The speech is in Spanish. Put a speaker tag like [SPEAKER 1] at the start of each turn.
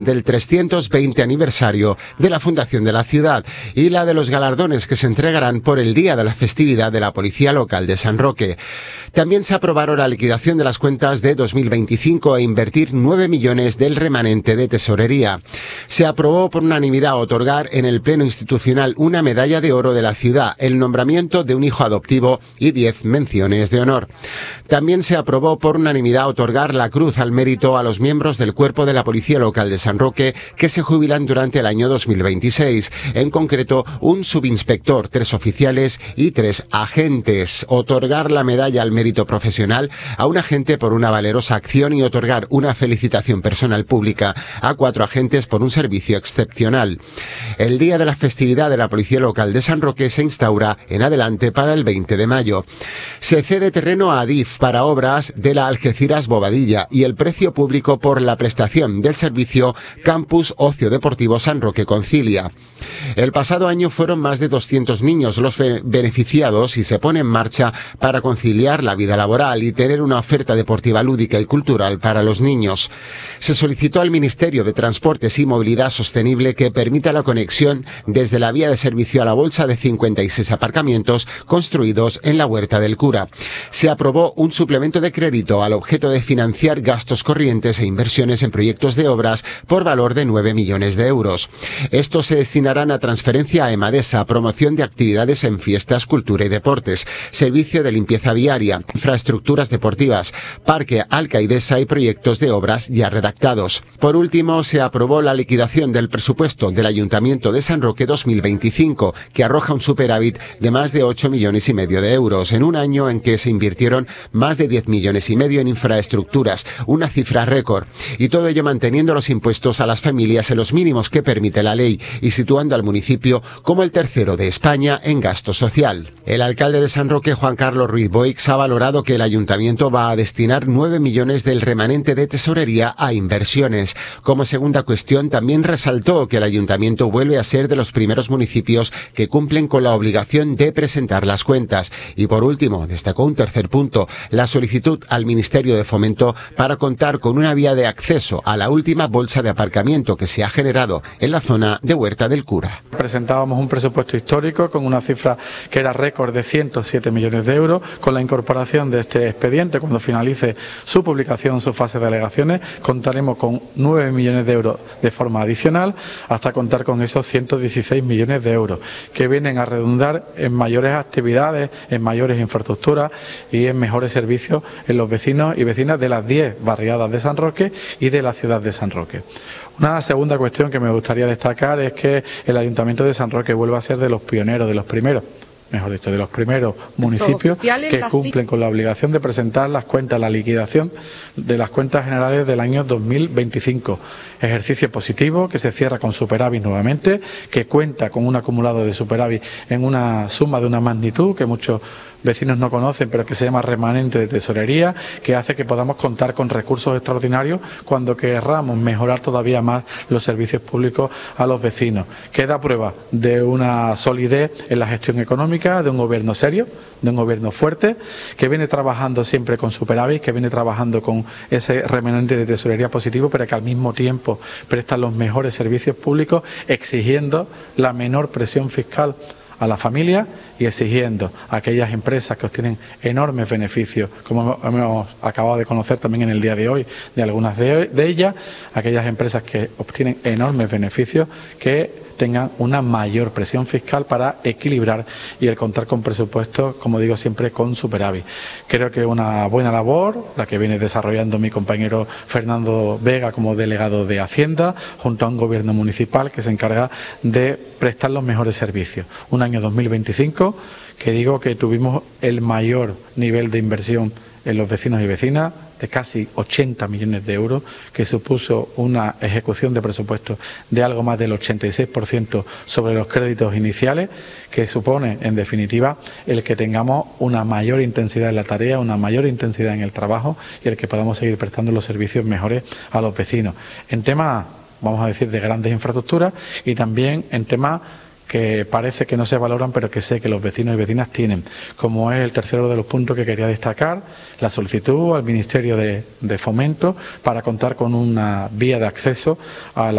[SPEAKER 1] del 320 aniversario de la fundación de la ciudad y la de los galardones que se entregarán por el día de la festividad de la Policía Local de San Roque. También se aprobaron la liquidación de las cuentas de 2025 e invertir 9 millones del remanente de tesorería. Se aprobó por unanimidad otorgar en el Pleno Institucional una medalla de oro de la ciudad, el nombramiento de un hijo adoptivo y 10 menciones de honor. También se aprobó por unanimidad otorgar la Cruz al Mérito a los miembros del Cuerpo de la Policía Local de San Roque que se jubilan durante el año 2026. En concreto, un subinspector, 3 oficiales y 3 agentes. Otorgar la medalla al mérito profesional a un agente por una valerosa acción y otorgar una felicitación personal pública a 4 agentes por un servicio excepcional. El día de la festividad de la Policía Local de San Roque se instaura en adelante para el 20 de mayo. Se cede terreno a Adif para obras de la Algeciras-Bobadilla y el precio público por la prestación del servicio Campus Ocio Deportivo San Roque Concilia. El pasado año fueron más de 200 niños los beneficiados y se pone en marcha para conciliar la vida laboral y tener una oferta deportiva lúdica y cultural para los niños. Se solicitó al Ministerio de Transportes y Movilidad Sostenible que permita la conexión desde la vía de servicio a la bolsa de 56 aparcamientos construidos en la Huerta del Cura. Se aprobó un suplemento de crédito al objeto de financiar gastos corrientes e inversiones en proyectos de obras por valor de 9 millones de euros. Estos se destinarán a transferencia a Emadesa, promoción de actividades en fiestas, cultura y deportes, servicio de limpieza viaria, infraestructuras deportivas, parque Alcaidesa y proyectos de obras ya redactados. Por último, se aprobó la liquidación del presupuesto del Ayuntamiento de San Roque 2025, que arroja un superávit de más de 8 millones y medio de euros, en un año en que se invirtieron más de 10 millones y medio en infraestructuras, una cifra récord, y todo ello manteniendo los impuestos a las familias en los mínimos que permite la ley y situando al municipio como el tercero de España en gasto social. El alcalde de San Roque, Juan Carlos Ruiz Boix, ha valorado que el ayuntamiento va a destinar 9 millones del remanente de tesorería a inversiones. Como segunda cuestión, también resaltó que el ayuntamiento vuelve a ser de los primeros municipios que cumplen con la obligación de presentar las cuentas. Y por último, destacó un tercer punto, la solicitud al Ministerio de Fomento para contar con una vía de acceso a la última bolsa de aparcamiento que se ha generado en la zona de Huerta del Cura.
[SPEAKER 2] Presentábamos un presupuesto histórico con una cifra que era récord de 107 millones de euros. Con la incorporación de este expediente, cuando finalice su publicación, su fase de alegaciones, contaremos con 9 millones de euros de forma adicional hasta contar con esos 116 millones de euros que vienen a redundar en mayores actividades, en mayores infraestructuras y en mejores servicios en los vecinos y vecinas de las 10 barriadas de San Roque y de la ciudad de San Roque. Una segunda cuestión que me gustaría destacar es que el Ayuntamiento de San Roque vuelve a ser de los pioneros, de los primeros municipios que cumplen con la obligación de presentar las cuentas, la liquidación de las cuentas generales del año 2025. Ejercicio positivo que se cierra con superávit nuevamente, que cuenta con un acumulado de superávit en una suma de una magnitud que muchos vecinos no conocen, pero que se llama remanente de tesorería, que hace que podamos contar con recursos extraordinarios cuando querramos mejorar todavía más los servicios públicos a los vecinos. Queda prueba de una solidez en la gestión económica, de un gobierno serio, de un gobierno fuerte, que viene trabajando siempre con superávit, que viene trabajando con ese remanente de tesorería positivo, pero que al mismo tiempo presta los mejores servicios públicos, exigiendo la menor presión fiscal a la familia y exigiendo a aquellas empresas que obtienen enormes beneficios, como hemos acabado de conocer también en el día de hoy, de algunas de ellas, aquellas empresas que obtienen enormes beneficios, que tengan una mayor presión fiscal para equilibrar y el contar con presupuestos, como digo siempre, con superávit. Creo que es una buena labor la que viene desarrollando mi compañero Fernando Vega como delegado de Hacienda, junto a un gobierno municipal que se encarga de prestar los mejores servicios. Un año 2025 que digo que tuvimos el mayor nivel de inversión en los vecinos y vecinas, de casi 80 millones de euros, que supuso una ejecución de presupuesto de algo más del 86% sobre los créditos iniciales, que supone, en definitiva, el que tengamos una mayor intensidad en la tarea, una mayor intensidad en el trabajo y el que podamos seguir prestando los servicios mejores a los vecinos. En temas, vamos a decir, de grandes infraestructuras y también en temas que parece que no se valoran, pero que sé que los vecinos y vecinas tienen, como es el tercero de los puntos que quería destacar, la solicitud al Ministerio de Fomento para contar con una vía de acceso a la